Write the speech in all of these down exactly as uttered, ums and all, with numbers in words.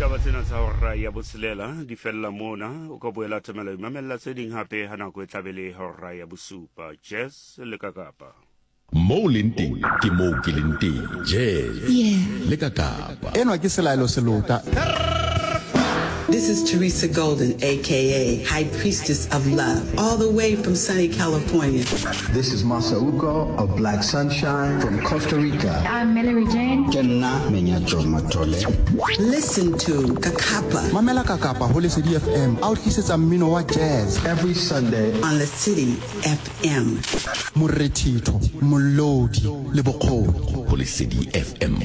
ditaba tsena tsa hora ya botshelela di fella mona o ka boela tsamela imamela tse ding hape ha nako e tlabele hora ya bosupa Jazz le Kakapa Mo lenteng ke mo ke lenteng Jazz le Kakapa enwa ke selaelo selota. This is Teresa Golden, a k a. High Priestess of Love, all the way from sunny California. This is Masa Ugo of Black Sunshine from Costa Rica. I'm Mallory Jane. Kenna Menyacho Matole. Listen to Kakapa. Mamela Kakapa, Holy City F M, out kisses a mino wa jazz. Every Sunday on the City F M. Muretito, Mulodi, Liboko. Holy City F M.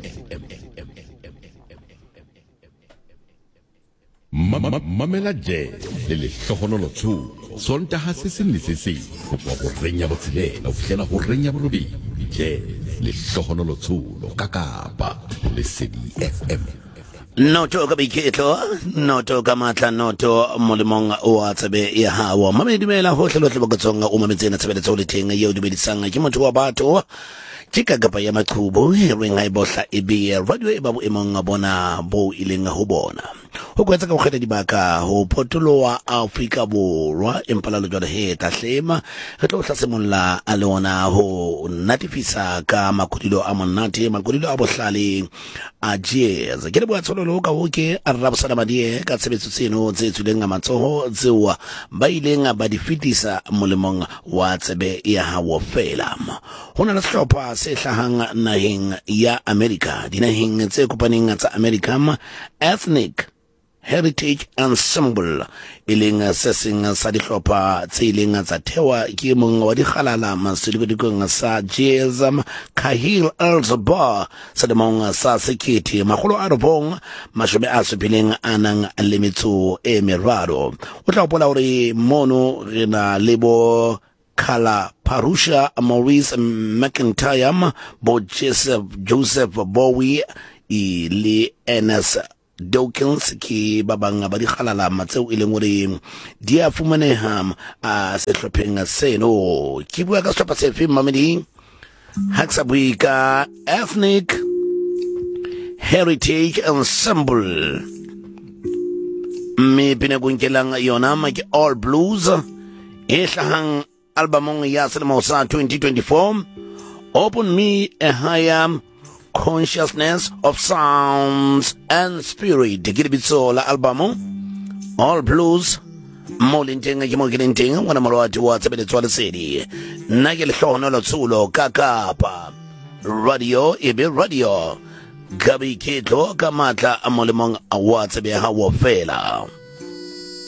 Mamela Jazz le le hlogonolo tsho sonta ha se seng le se seng go go renya botshelela o fihlela go renya borobi Jazz le hlogonolo tsho Kakapa le City F M. Noto ka biketlo noto ka matla noto molemong o a tsebe ya hawo mamedi dumela hohle lohle ba gotsonga o mametsena tshebeletso le teng ye o dumedisang ke motho wa batho ke Kakapa ya maqhubu re ngai bohla e be radio e ba bo emong bona bo ileng ho bona ho kwetsa ka go kgetha dibaka ho potolowa Afrika Borwa empala lo jwale he tahlema re tlo hlasemolla a lona ho natifisa ka makudilo a monate makudilo a bohlale a jazz ke le bua tsololo ka hoke a rra bosana madie ka tshebetso tseno tse tsuleng a matsoho tsewa ba ileng ba di fitisa molemong wa tsebe ya hawo fela hona le sehlopha se hlahang naheng ya America dinaheng tse kopaneng tsa America Ethnic Heritage Ensemble ilinga sesing sa dihlopha tse ilinga tsa thewa ke mong wa dikgalala masedikong sa jazz Kahil Elzbar sa demong sa sekete magolo a robong mashome a sepileng anang le metso e meraro o tla bola hore mono re na lebo Kala Parusha Maurice McIntyre bo Joseph Joseph Bowie ile Ernest Dawkins ki babanga ba di khalala matseo ile ngore di a fumaneha a sehlopheng seno ki bua ka sehlopha se fe mamedi haksa buika Ethnic Heritage Ensemble me pina kunkelang yona ma ke All Blues e hlahang albumong ya selemo sa twenty twenty-four Open Me a Higher Consciousness of Sounds and Spirit digibitso la albumo All Blues molintenga kimokilentenga wana malwati wa tsebeletso la sedi nake le hlono la tsulo Kakapa radio ebe radio gabi ketlo ka matla a molemong a wa tsebe ha wo fela